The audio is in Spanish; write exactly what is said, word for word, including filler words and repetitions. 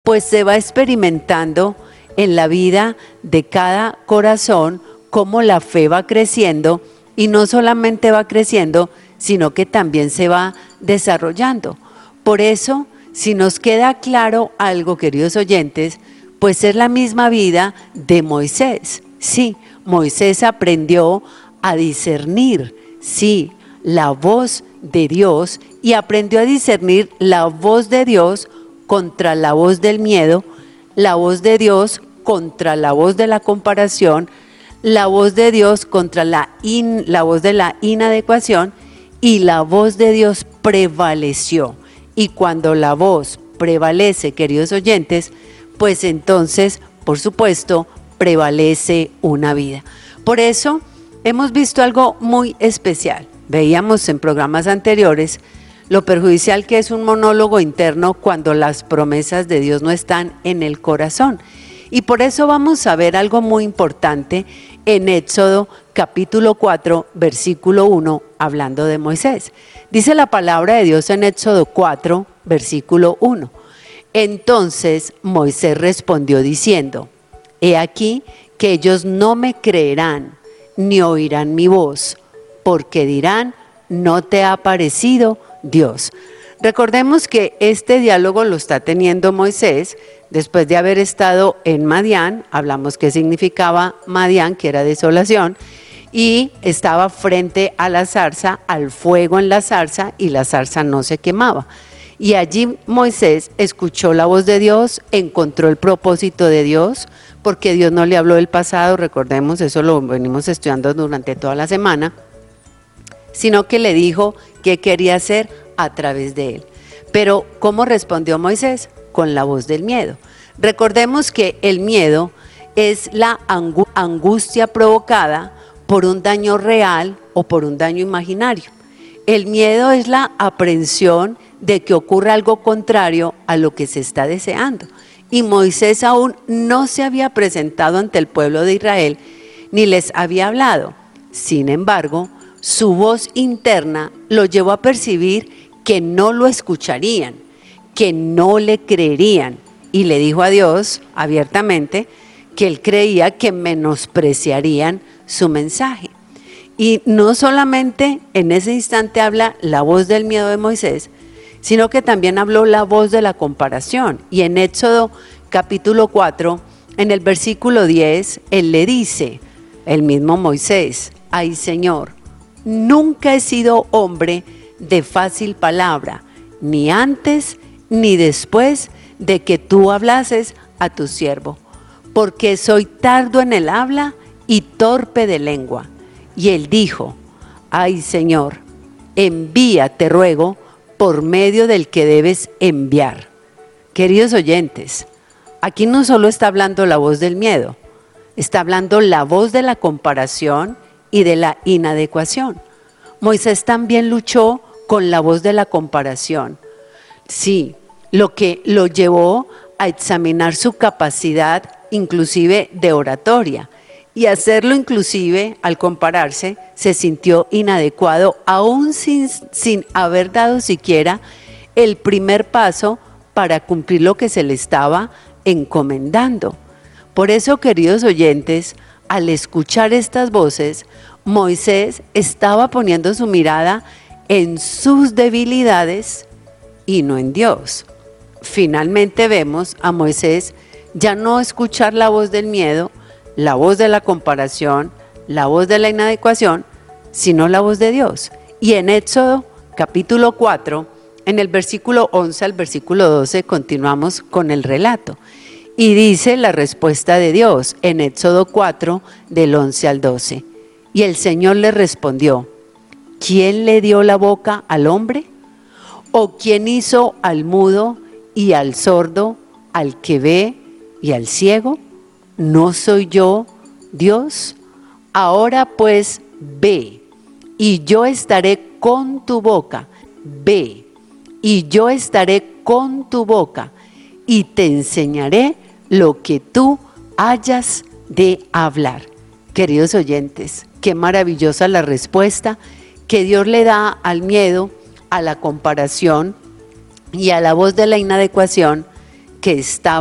pues se va experimentando en la vida de cada corazón cómo la fe va creciendo, y no solamente va creciendo, sino que también se va desarrollando. Por eso, si nos queda claro algo, queridos oyentes, pues es la misma vida de Moisés. Sí, Moisés aprendió a discernir, sí, la voz de Dios, y aprendió a discernir la voz de Dios contra la voz del miedo, la voz de Dios contra la voz de la comparación, la voz de Dios contra la, in, la voz de la inadecuación, y la voz de Dios prevaleció. Y cuando la voz prevalece, queridos oyentes, pues entonces, por supuesto, prevalece una vida. Por eso hemos visto algo muy especial. Veíamos en programas anteriores lo perjudicial que es un monólogo interno cuando las promesas de Dios no están en el corazón. Y por eso vamos a ver algo muy importante en Éxodo capítulo cuatro, versículo uno, hablando de Moisés. Dice la palabra de Dios en Éxodo cuatro, versículo uno. Entonces Moisés respondió diciendo: he aquí que ellos no me creerán, ni oirán mi voz, porque dirán: no te ha parecido Dios. Recordemos que este diálogo lo está teniendo Moisés después de haber estado en Madián. Hablamos qué significaba Madián, que era desolación, y estaba frente a la zarza, al fuego en la zarza, y la zarza no se quemaba. Y allí Moisés escuchó la voz de Dios, encontró el propósito de Dios, porque Dios no le habló del pasado, recordemos, eso lo venimos estudiando durante toda la semana, sino que le dijo qué quería hacer a través de él. Pero ¿cómo respondió Moisés? Con la voz del miedo. Recordemos que el miedo es la angustia provocada por un daño real o por un daño imaginario. El miedo es la aprensión de que ocurra algo contrario a lo que se está deseando. Y Moisés aún no se había presentado ante el pueblo de Israel, ni les había hablado. Sin embargo, su voz interna lo llevó a percibir que no lo escucharían, que no le creerían, y le dijo a Dios abiertamente que él creía que menospreciarían su mensaje. Y no solamente en ese instante habla la voz del miedo de Moisés, sino que también habló la voz de la comparación. Y en Éxodo capítulo cuatro, en el versículo diez, él le dice, el mismo Moisés: ay Señor, nunca he sido hombre de fácil palabra, ni antes ni después de que tú hablases a tu siervo, porque soy tardo en el habla y torpe de lengua. Y él dijo: ay Señor, envía, te ruego, por medio del que debes enviar. Queridos oyentes, aquí no solo está hablando la voz del miedo, está hablando la voz de la comparación y de la inadecuación. Moisés también luchó con la voz de la comparación. Sí, lo que lo llevó a examinar su capacidad inclusive de oratoria, y hacerlo inclusive al compararse se sintió inadecuado, aún sin, sin haber dado siquiera el primer paso para cumplir lo que se le estaba encomendando. Por eso, queridos oyentes, al escuchar estas voces, Moisés estaba poniendo su mirada en sus debilidades y no en Dios. Finalmente vemos a Moisés ya no escuchar la voz del miedo, la voz de la comparación, la voz de la inadecuación, sino la voz de Dios. Y en Éxodo capítulo cuatro, en el versículo once al versículo doce, continuamos con el relato. Y dice la respuesta de Dios en Éxodo cuatro, del once al doce. Y el Señor le respondió: ¿quién le dio la boca al hombre? ¿O quién hizo al mudo y al sordo, al que ve y al ciego? ¿No soy yo Dios? Ahora pues ve, y yo estaré con tu boca. Ve, y yo estaré con tu boca, y te enseñaré lo que tú hayas de hablar. Queridos oyentes, qué maravillosa la respuesta que Dios le da al miedo, a la comparación y a la voz de la inadecuación, que estaban